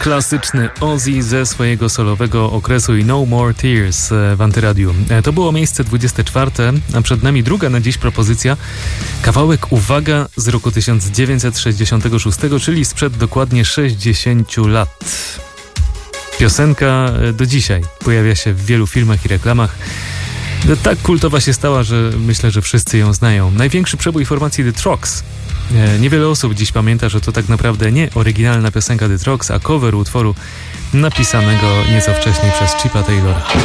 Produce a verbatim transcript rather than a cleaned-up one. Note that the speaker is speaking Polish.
klasyczny Ozzy ze swojego solowego okresu i No More Tears w Antyradiu. To było miejsce dwudzieste czwarte, a przed nami druga na dziś propozycja. Kawałek, uwaga, z roku tysiąc dziewięćset sześćdziesiątego szóstego, czyli sprzed dokładnie sześćdziesięciu lat. Piosenka do dzisiaj pojawia się w wielu filmach i reklamach. Tak kultowa się stała, że myślę, że wszyscy ją znają. Największy przebój formacji The Troggs. Niewiele osób dziś pamięta, że to tak naprawdę nie oryginalna piosenka The Troggs, a cover utworu napisanego nieco wcześniej przez Chipa Taylora.